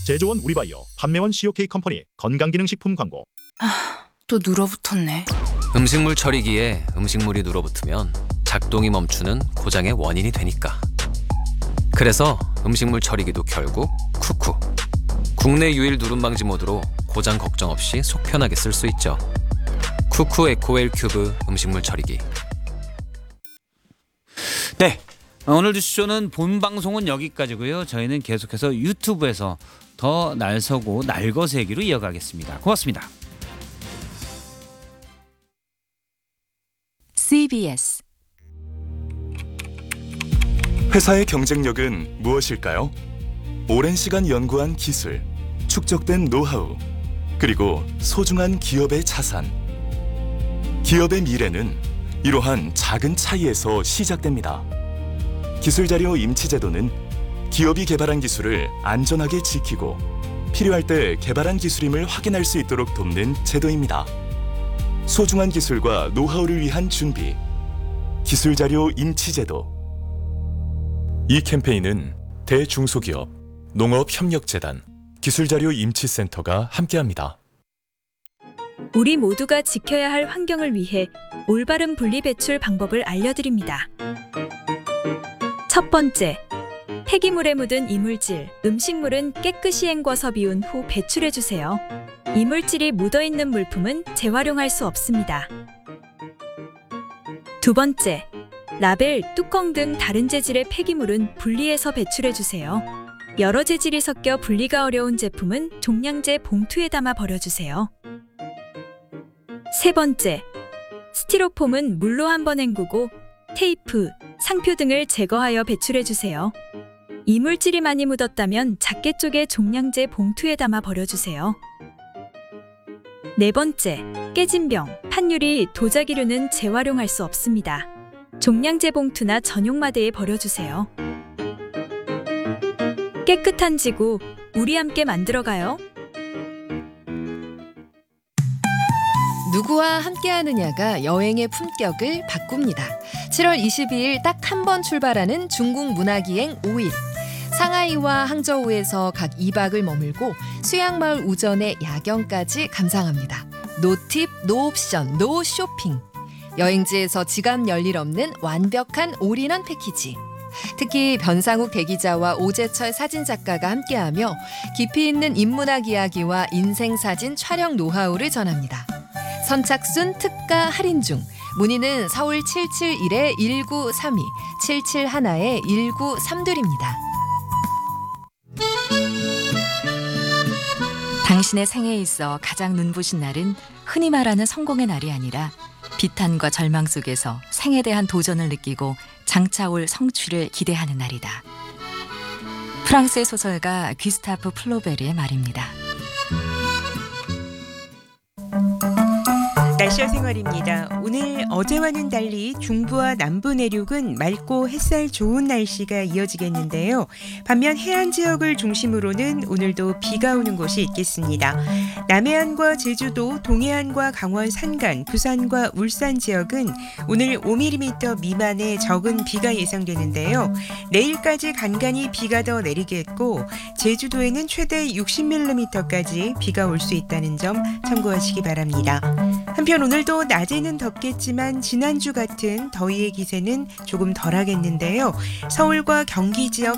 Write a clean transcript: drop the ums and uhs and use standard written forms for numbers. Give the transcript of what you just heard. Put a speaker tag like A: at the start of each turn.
A: 제조원 우리바이오, 판매원 COK 컴퍼니 건강기능식품 광고.
B: 또 눌어붙었네.
C: 음식물 처리기에 음식물이 눌어붙으면 작동이 멈추는 고장의 원인이 되니까. 그래서 음식물 처리기도 결국 쿠쿠. 국내 유일 누름 방지 모드로 고장 걱정 없이 속 편하게 쓸 수 있죠. 쿠쿠 에코웰 큐브 음식물 처리기.
D: 네, 오늘 뉴스쇼는 본 방송은 여기까지고요. 저희는 계속해서 유튜브에서 더 날서고 날거세기로 이어가겠습니다. 고맙습니다.
B: CBS
E: 회사의 경쟁력은 무엇일까요? 오랜 시간 연구한 기술, 축적된 노하우, 그리고 소중한 기업의 자산. 기업의 미래는 이러한 작은 차이에서 시작됩니다. 기술자료 임치제도는 기업이 개발한 기술을 안전하게 지키고 필요할 때 개발한 기술임을 확인할 수 있도록 돕는 제도입니다. 소중한 기술과 노하우를 위한 준비, 기술자료 임치제도.
F: 이 캠페인은 대중소기업, 농업협력재단, 기술자료 임치센터가 함께합니다.
G: 우리 모두가 지켜야 할 환경을 위해 올바른 분리배출 방법을 알려드립니다. 첫 번째, 폐기물에 묻은 이물질, 음식물은 깨끗이 헹궈서 비운 후 배출해주세요. 이물질이 묻어있는 물품은 재활용할 수 없습니다. 두 번째, 라벨, 뚜껑 등 다른 재질의 폐기물은 분리해서 배출해주세요. 여러 재질이 섞여 분리가 어려운 제품은 종량제 봉투에 담아 버려주세요. 세 번째, 스티로폼은 물로 한번 헹구고 테이프, 상표 등을 제거하여 배출해주세요. 이물질이 많이 묻었다면 작게 쪼개 종량제 봉투에 담아 버려주세요. 네 번째, 깨진 병, 판유리, 도자기류는 재활용할 수 없습니다. 종량제 봉투나 전용 마대에 버려주세요. 깨끗한 지구, 우리 함께 만들어가요.
H: 누구와 함께하느냐가 여행의 품격을 바꿉니다. 7월 22일 딱 한 번 출발하는 중국 문화기행 5일. 상하이와 항저우에서 각 2박을 머물고 수양마을 우전의 야경까지 감상합니다. 노팁, 노옵션, 노쇼핑. 여행지에서 지갑 열일 없는 완벽한 올인원 패키지. 특히 변상욱 대기자와 오재철 사진작가가 함께하며 깊이 있는 인문학 이야기와 인생사진 촬영 노하우를 전합니다. 선착순 특가 할인 중. 문의는 서울 771-1932, 771-1932입니다.
B: 당신의 생애에 있어 가장 눈부신 날은 흔히 말하는 성공의 날이 아니라 비탄과 절망 속에서 생에 대한 도전을 느끼고 장차 올 성취를 기대하는 날이다. 프랑스의 소설가 귀스타프 플로베르의 말입니다.
I: 날씨와 생활입니다. 오늘 어제와는 달리 중부와 남부 내륙은 맑고 햇살 좋은 날씨가 이어지겠는데요. 반면 해안 지역을 중심으로는 오늘도 비가 오는 곳이 있겠습니다. 남해안과 제주도, 동해안과 강원 산간, 부산과 울산 지역은 오늘 5mm 미만의 적은 비가 예상되는데요. 내일까지 간간히 비가 더 내리겠고 제주도에는 최대 60mm까지 비가 올 수 있다는 점 참고하시기 바랍니다. 한편 오늘도 낮에는 덥겠지만 지난주 같은 더위의 기세는 조금 덜하겠는데요. 서울과 경기 지역